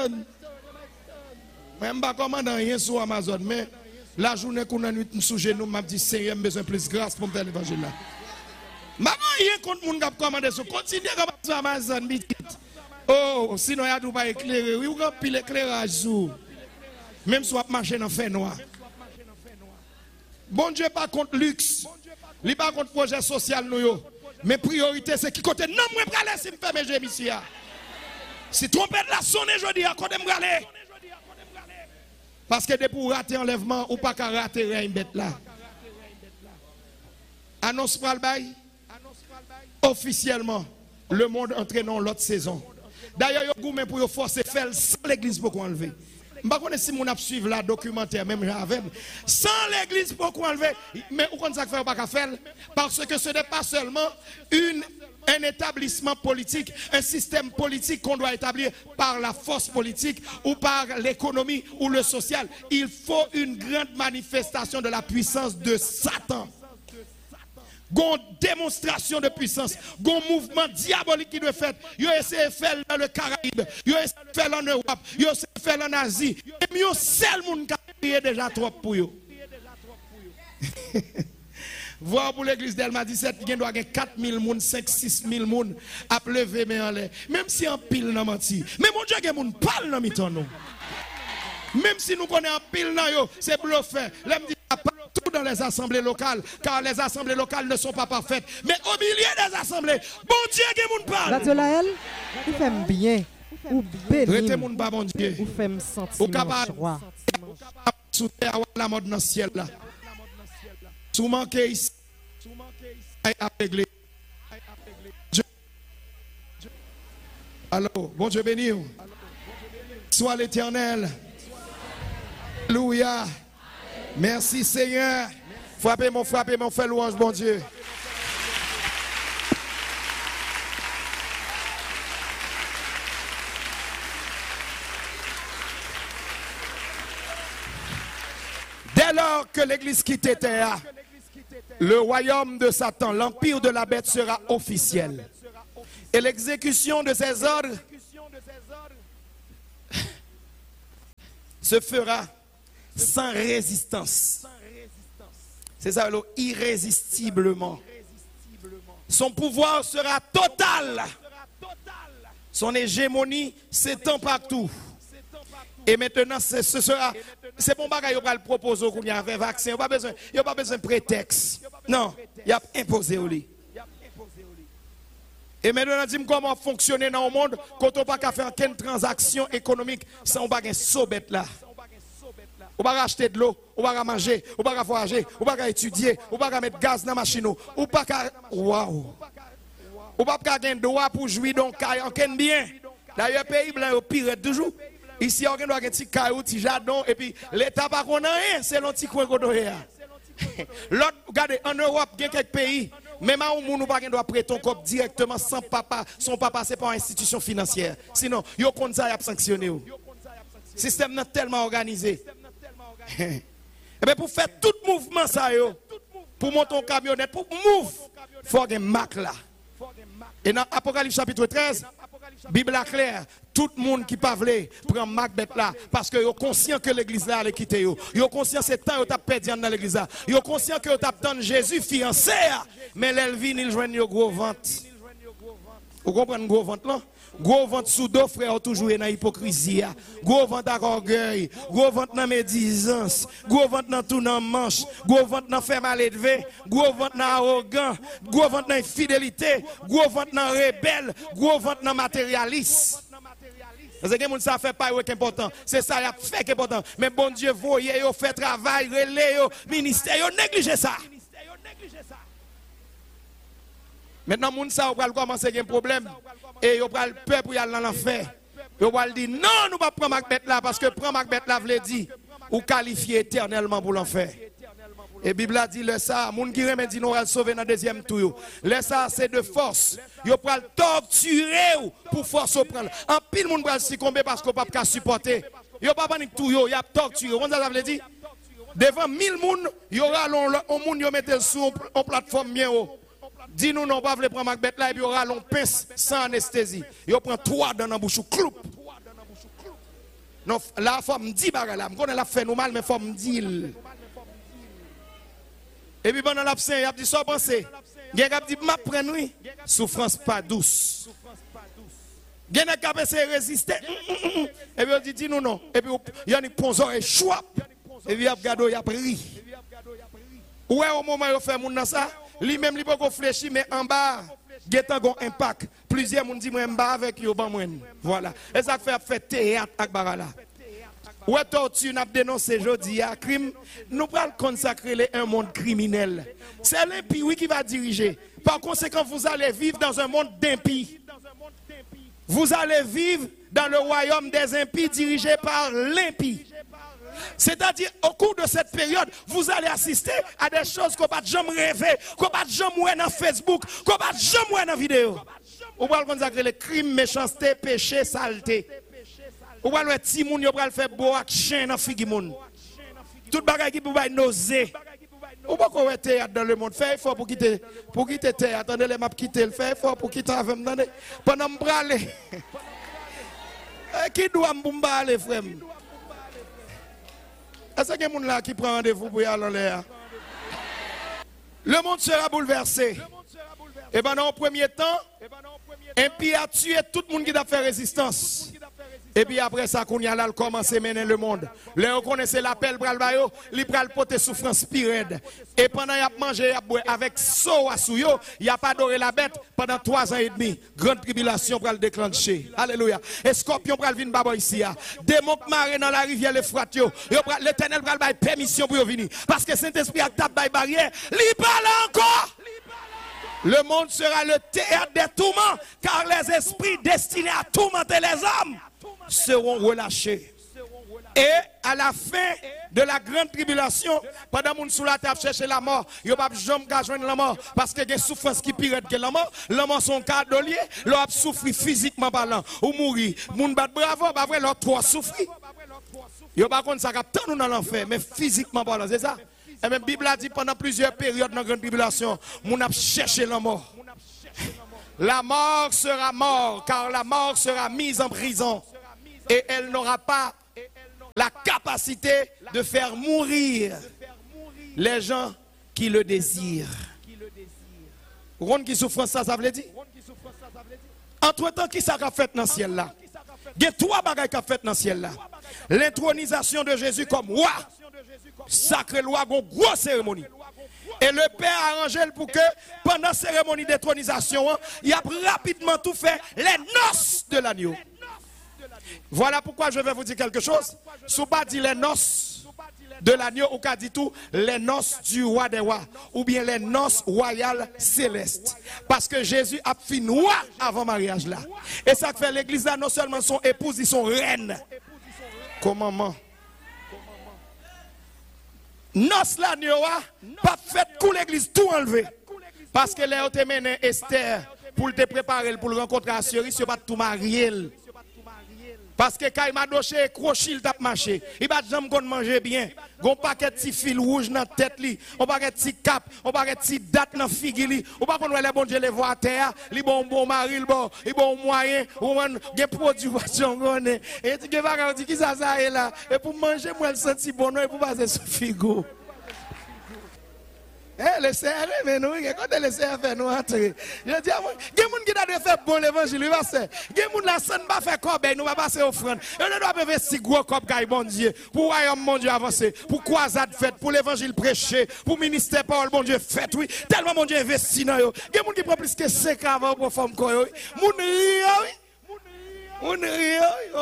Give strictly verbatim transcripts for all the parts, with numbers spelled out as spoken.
Amazon. Même pas commandant rien sur Amazon, mais la journée qu'on a nuit sous genou, m'a dit Seigneur, j'ai besoin de plus de grâce pour me faire l'évangile là. Maman, rien contre moun qui commandé sur continuez comme sur Amazon, bitit. Oh, sinon il y a tout pas éclairé. Oui, ou pile éclairage sous. Même si on marche dans fait noir. Bon Dieu pas contre luxe. Il pas contre projet social nous yo. Mais priorité c'est qui côté non moi praler si me fait mes jeux ici. Si trompette la sonne je dis à côté me praler. Parce que depuis pour rater enlèvement ou pas qu'à rater rien bête là. Annonce pour le bail. Officiellement le monde entre dans l'autre saison. D'ailleurs yo goumé pour yo forcer faire sans l'église pour qu'on enlever. Je ne sais pas si on suivre la documentaire, même avec. Sans l'église, pourquoi enlever? Mais où qu'on ça fait pas faire? Parce que ce n'est pas seulement une, un établissement politique, un système politique qu'on doit établir par la force politique ou par l'économie ou le social. Il faut une grande manifestation de la puissance de Satan. Gon démonstration de puissance, gon mouvement diabolique qui doit faire. Yo essayé de faire dans le Caraïbe, yo essayé de faire en Europe, yo essayé de faire en Asie. Et yo seul monde qui a déjà trop pour yo. Voir pour l'église d'Elma dix-sept, il doit avoir quatre mille personnes, cinq six mille personnes à lever mais en l'air. Même si en pile n'a menti. Mais mon Dieu, il y a des gens qui parlent dans mitan nous. Même si nous connaissons en pile dans yo, c'est bluffé. Tout dans les assemblées locales, car les assemblées locales ne sont pas parfaites. Mais au milieu des assemblées, bon Dieu, qui moun parle. Ratolael, vous faites bien, ou béni, bon Dieu, ou faites sentiment joie. Sous la mode dans le ciel là. Sous manqué ici, à l'église. Alors, bon Dieu béni. Sois l'Éternel. Alléluia. Merci Seigneur. Frappez mon, frappez mon, fait louange, bon Dieu. Dès lors que l'église quitte terre, le royaume de Satan, l'empire de la bête sera officiel. Et l'exécution de ses ordres se fera sans résistance. C'est ça, alors, irrésistiblement. Son pouvoir sera total. Son hégémonie s'étend partout. Et maintenant, ce sera, c'est bon bagage, il va le proposer qu'on y a un vaccin. Il n'y a pas besoin, il n'y a pas besoin de prétexte. Non, il y a imposé au lit. Et maintenant, dis-moi comment fonctionner dans le monde quand on ne peut pas faire aucune transaction économique sans un sobet là. On va acheter de l'eau, on va manger, on va voyager, on va étudier, on va mettre gaz dans la machine, on va pas waouh. On va pas gagner droit pour jouir donc aucun bien. D'ailleurs pays blanc au pire toujours. Ici on doit gagner petit caillou, petit jardin et puis l'état pas connaît rien, c'est l'anti coin godoé. L'autre regardez en Europe, il y a quelques pays même à on pas doit prêter un cop directement sans papa, son papa c'est pas une institution financière. Sinon, yo kon ça y a sanctionné. Le système est tellement organisé. Et bien pour faire tout mouvement ça yo, pour monter un camionnette, pour move, il faut avoir un marque là. Et dans Apocalypse chapitre treize, Bible est claire, tout le monde qui parle prend marque bête là parce que yo conscient que l'église là allait quitter yo. Yo conscient c'est temps yo t'a perdu dans l'église là. Yo conscient que yo t'a tant Jésus fiancé mais l'elvin il joine yo gros vente. Vous comprenez gros vente là? Gros vente sous deux frères toujours dans hypocrisie. Gros vente avec orgueil, gros vente dans médisance, gros vente dans tout dans manche, gros vente dans faire mal élevé, gros vente dans arrogant, gros vente dans infidélité, gros vente dans rebelle, gros vente dans matérialiste. Parce que ça fait pas qui important, c'est ça qui fait qui important. Mais bon Dieu voyez yo fait travail, relais yo, ministère yo négligez ça. Maintenant, moun sa va commencer à avoir un problème. Et yo pral peur pour y aller dans l'enfer. Yo va dire non, nous pas prendre Macbeth là parce que prendre Macbeth là veut dire ou qualifier éternellement pour l'enfer. Et Bible a dit le ça, moun qui remet dit nous va sauver dans deuxième tour. Le ça c'est de force. Yo pral torturer pour force au prendre. En pile moun pral succomber parce qu'on pas capable supporter. Yo pas panique tout yo, y a torturer. On ça veut dire devant mille moun, yo aura on moun yo mettre sur en plateforme bien haut. Dis-nous non, pas voulez prendre Macbeth là et puis il y aura l'on pince sans anesthésie. Il prend trois dans la bouche, cloup. Non, là, il faut me dire, je connais la fait nous mal, mais il faut me dire. Et puis pendant l'absence, il a dit, ça penser. Il a dit, ma prenne, oui, souffrance pas douce. Il y a qui a essayé de résister. Et puis il dit, non, non. Et puis il y a des ponzons et chouap. Et puis il a regardé, il a pris. Ouais, au moment où il fait mon ça, lui-même, il peut réfléchir, mais en bas, il y a un impact. Plusieurs gens disent, moi, en bas avec eux, voilà. Et ça fait faire théâtre avec Barala. Ouais, torture, nous avons dénoncé aujourd'hui à crime. Nous allons consacrer un monde criminel. C'est l'impie oui, qui va diriger. Par conséquent, vous allez vivre dans un monde d'impie. Vous allez vivre dans le royaume des impies dirigé par l'impie. C'est-à-dire, au cours de cette période, vous allez assister à des choses qu'on ne va jamais rêver, qu'on ne va jamais voir dans Facebook, qu'on ne va jamais voir dans la vidéo. Vous allez consacrer les crimes, méchanceté, péché, saleté. Ou bien le petit moun yo pral faire beau ak chien dans figi moun. Tout bagay qui pou bay nausée. Ou pas qu'on théâtre dans le monde. Fais effort pour quitter pour quitter théâtre. Attendez les m'a quitter, le fait effort pour quitter avec moi. Pendant m'braler. Qui doit m'boumbale frère? Est-ce qu'il y a des gens là qui prend rendez-vous pour y aller en l'air? Le monde sera bouleversé. Et bien dans le premier temps, impie a tué tout le monde qui a fait résistance. Et puis après ça, qu'on y a là, il commence à mener le monde. Là, on connaissait l'appel pour le bayo, il prend le pote souffrance pirède. Et pendant qu'il a mangé, il a boire avec so à souyo, il a pas adoré la bête pendant trois ans et demi. Grande tribulation pour le déclencher. Alléluia. Et scorpion pour le venir baba ici. Démon qui marre dans la rivière l'Euphrate. L'Éternel pour le permission pour venir. Parce que Saint-Esprit a tapé la barrière, il parle encore. Le monde sera le théâtre des tourments, car les esprits destinés à tourmenter les hommes seront relâchés. Et à la fin de la grande tribulation, pendant que nous sous la table chercher la mort, il n'y a pas jamais joindre la mort parce que y a des souffrances qui pire que la mort. La mort sont cardolier, l'on a souffert physiquement parlant ou mourir. Moun bat bravo, pas vrai, l'autre trois souffrir. Il n'y a pas contre ça capte nous dans l'enfer, mais physiquement parlant, c'est ça. Et même la Bible a dit pendant plusieurs périodes dans la grande tribulation, moun a cherché la mort. La mort sera mort, car la mort sera mise en prison. Et elle n'aura pas la capacité de faire mourir les gens qui le désirent. Vous comprenez qui souffre ça, ça veut dire? Entre-temps, qui ça a fait dans le ciel là? Il y a trois bagages qui a fait dans le ciel là. L'intronisation de Jésus comme roi. Sacré loi, une grosse cérémonie. Et le Père a arrangé pour que pendant la cérémonie d'intronisation, il a rapidement tout fait les noces de l'agneau. Voilà pourquoi je vais vous dire quelque chose. Si vous pas dit les noces de l'agneau, ou qu'a dit tout, les noces du roi des rois, ou bien les noces royales célestes. Parce que Jésus a fait roi avant le mariage là. Et ça fait l'église là, non seulement son épouse, ils sont reines. Comment maman? Noces l'agneau, pas fait pour l'église tout enlever. Parce que là, on te mené Esther pour te préparer, pour le rencontrer à Syrie, c'est pas tout marié. Parce que quand il m'a doché, crochet, il tape marché. Il va jamais manger bien. Un paquet de petits fils rouges dans la tête, un paquet de petits cap, un paquet de petits dates dans la figure. On va prendre les bons Dieu les voir à terre, les bons bon mari, les bons moyens, les produits voiture. Et tu vas dire qui ça ça est là. Et pour manger, moi, je sens bon, et pour passer sur figo. Eh, le Seigneur, mais nous, quand le Seigneur fait nous entrer. Je dis, il y a des gens qui doivent faire bon l'évangile, il va faire. Il y a des gens qui ne pas faire corbeille, nous va passer offrande. Et nous devons faire si gros comme bon Dieu, pour royaume mon Dieu avancer, pour croisade faite, pour l'évangile prêché, pour ministère parole bon Dieu fait, oui. Tellement mon Dieu investi dans eux. Il y a des gens qui prennent plus que cinq ans pour former quoi. Moun rio, moun rio,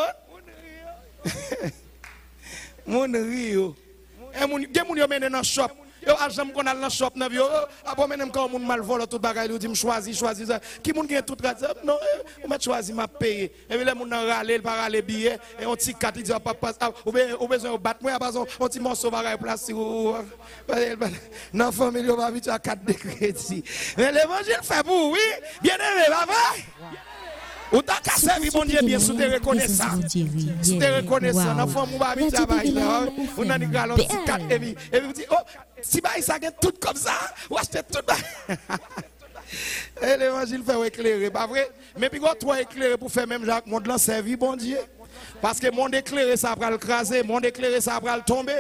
moun rio. Et moun, il y a des gens qui mènent dans le shop. Yo ajam qu'on a dans shop na yo après même quand moun mal vole tout bagay lui dit me choisi choisi qui moun gen tout non on m'a choisi m'a payé et puis les moun nan râler il pas râler billet et on ti quatre il dit papa ou besoin au battre moi pas on ti morceau bagay place non famille yo pas vite à quatre de crédit mais l'évangile fait pour oui bien aimé pas vrai. Ou t'as qu'à servir mon Dieu bien sous tes reconnaissants. Sous tes reconnaissants. L'enfant mou ba vite travail là. On a dit galon si quatre et puis et puis dit oh si ba ça gagne tout comme ça. Ou acheter tout. Et l'évangile fait éclairer pas vrai mais puis toi éclairer pour faire même Jacques monde là servir bon Dieu. Parce que monde éclairé, ça va le craser. Monde éclairé, ça va le tomber.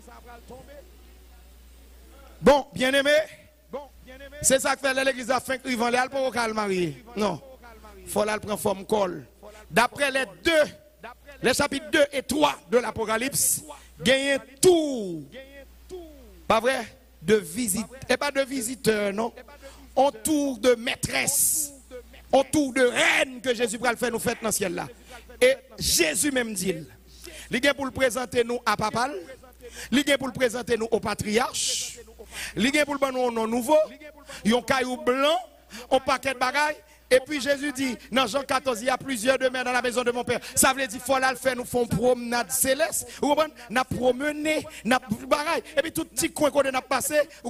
Bon, bien aimé. C'est ça que fait l'église a fait qu'ils vont aller pour le marier. Non. Il faut aller prendre forme col. D'après les deux, les chapitres deux et trois de l'Apocalypse, gagner tout. Pas vrai? De visite. Et pas de visiteurs, non. Autour de maîtresse. Autour de reine que Jésus va le faire nous faire dans le ciel là. Et Jésus même dit. Il est pour le présenter nous à Papal. Il est pour le présenter nous au patriarche. Il est pour le nous un nom nouveau. Il y a un caillou blanc. Un paquet de bagailles. Et puis Jésus dit, dans Jean quatorze, il y a plusieurs demeures dans la maison de mon Père. Ça veut dire qu'il faut là le faire, nous faisons promenade céleste. Vous comprenez? Nous promener, nous bagaille. Et puis tout petit coin qu'on a passé, vous